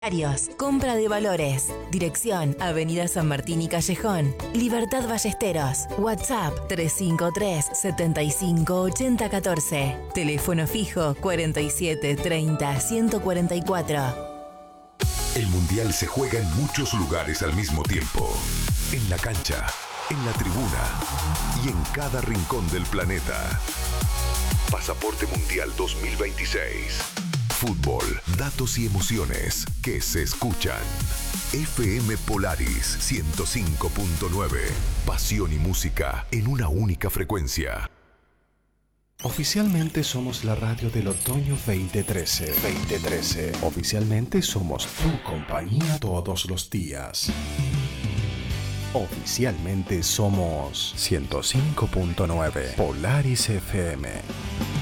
Compra de valores. Dirección: Avenida San Martín y Callejón. Libertad Ballesteros. WhatsApp: 353 75 80 14. Teléfono fijo: 47 30 144. El Mundial se juega en muchos lugares al mismo tiempo. En la cancha, en la tribuna y en cada rincón del planeta. Pasaporte Mundial 2026. Fútbol, datos y emociones que se escuchan. FM Polaris 105.9. Pasión y música en una única frecuencia. Oficialmente somos la radio del otoño 2013. Oficialmente somos tu compañía todos los días. Oficialmente somos 105.9 Polaris FM.